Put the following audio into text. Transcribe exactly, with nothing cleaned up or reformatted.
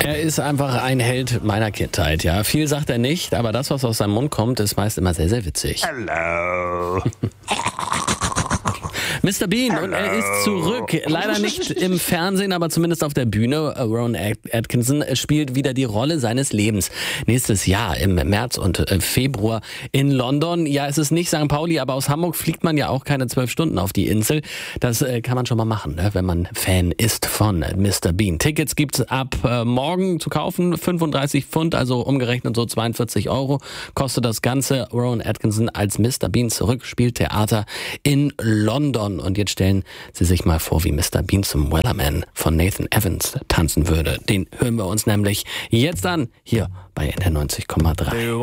Er ist einfach ein Held meiner Kindheit, ja. Viel sagt er nicht, aber das, was aus seinem Mund kommt, ist meist immer sehr, sehr witzig. Hello. Mister Bean, und er ist zurück. Leider nicht im Fernsehen, aber zumindest auf der Bühne. Rowan Atkinson spielt wieder die Rolle seines Lebens. Nächstes Jahr im März und Februar in London. Ja, es ist nicht Sankt Pauli, aber aus Hamburg fliegt man ja auch keine zwölf Stunden auf die Insel. Das kann man schon mal machen, ne, wenn man Fan ist von Mister Bean. Tickets gibt's ab äh, morgen zu kaufen. fünfunddreißig Pfund, also umgerechnet so zweiundvierzig Euro. Kostet das Ganze. Rowan Atkinson als Mister Bean zurück, spielt Theater in London. Und jetzt stellen Sie sich mal vor, wie Mister Bean zum Wellerman von Nathan Evans tanzen würde. Den hören wir uns nämlich jetzt an, hier bei N R neunzig Komma drei.